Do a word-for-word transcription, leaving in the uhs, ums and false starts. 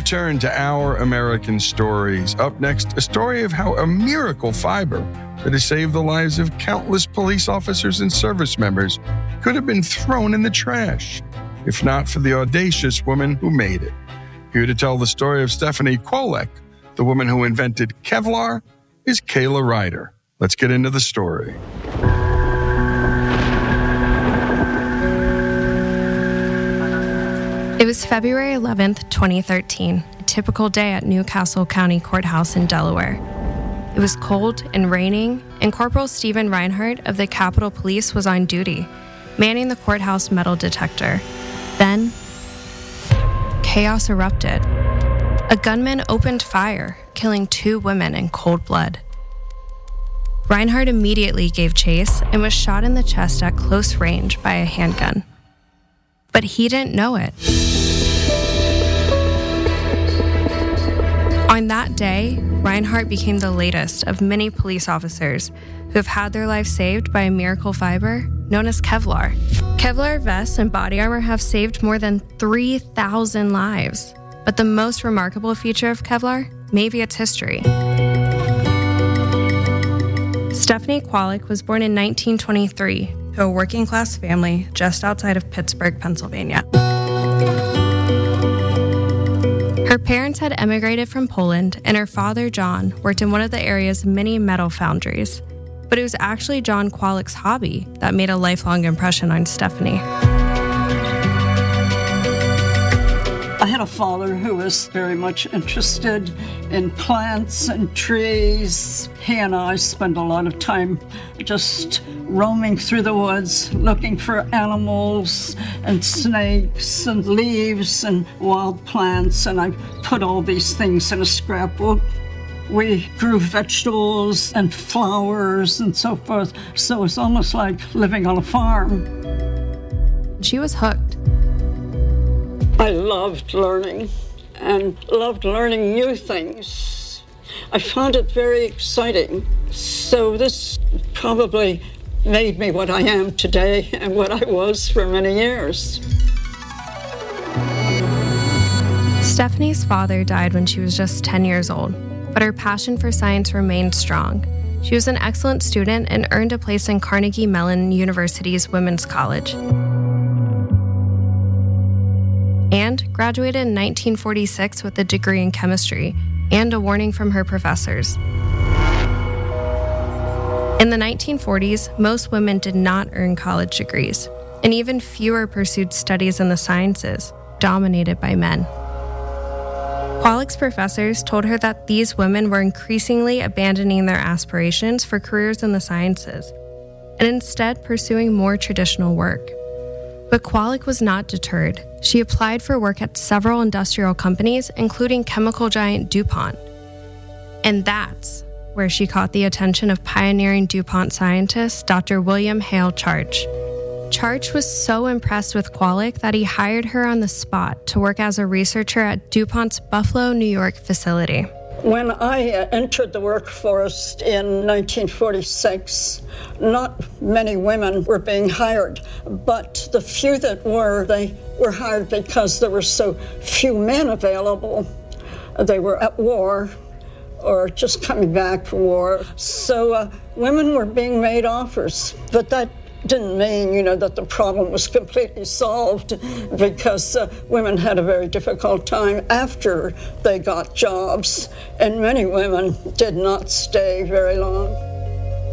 return to Our American Stories. Up next, a story of how a miracle fiber that has saved the lives of countless police officers and service members could have been thrown in the trash, if not for the audacious woman who made it. Here to tell the story of Stephanie Kwolek, the woman who invented Kevlar, is Kayla Ryder. Let's get into the story. It was February eleventh, twenty thirteen, a typical day at Newcastle County Courthouse in Delaware. It was cold and raining, and Corporal Stephen Reinhardt of the Capitol Police was on duty, manning the courthouse metal detector. Then, chaos erupted. A gunman opened fire, killing two women in cold blood. Reinhardt immediately gave chase and was shot in the chest at close range by a handgun. But he didn't know it. On that day, Reinhardt became the latest of many police officers who have had their lives saved by a miracle fiber known as Kevlar. Kevlar vests and body armor have saved more than three thousand lives. But the most remarkable feature of Kevlar may be its history. Stephanie Kwolek was born in nineteen twenty-three to a working-class family just outside of Pittsburgh, Pennsylvania. Her parents had emigrated from Poland, and her father, John, worked in one of the area's many metal foundries. But it was actually John Kwolek's hobby that made a lifelong impression on Stephanie. I had a father who was very much interested in plants and trees. He and I spent a lot of time just roaming through the woods, looking for animals and snakes and leaves and wild plants, and I put all these things in a scrapbook. We grew vegetables and flowers and so forth, so it was almost like living on a farm. She was hooked. I loved learning and loved learning new things. I found it very exciting. So this probably made me what I am today and what I was for many years. Stephanie's father died when she was just ten years old, but her passion for science remained strong. She was an excellent student and earned a place in Carnegie Mellon University's Women's College, and graduated in nineteen forty-six with a degree in chemistry and a warning from her professors. In the nineteen forties, most women did not earn college degrees, and even fewer pursued studies in the sciences, dominated by men. Kwolek's professors told her that these women were increasingly abandoning their aspirations for careers in the sciences, and instead pursuing more traditional work. But Kwolek was not deterred. She applied for work at several industrial companies, including chemical giant DuPont. And that's where she caught the attention of pioneering DuPont scientist Doctor William Hale Charch. Charch was so impressed with Kwolek that he hired her on the spot to work as a researcher at DuPont's Buffalo, New York facility. When I entered the workforce in nineteen forty-six, not many women were being hired, but the few that were, they were hired because there were so few men available. They were at war or just coming back from war. So uh, women were being made offers, but that didn't mean, you know, that the problem was completely solved, because uh, women had a very difficult time after they got jobs, and many women did not stay very long.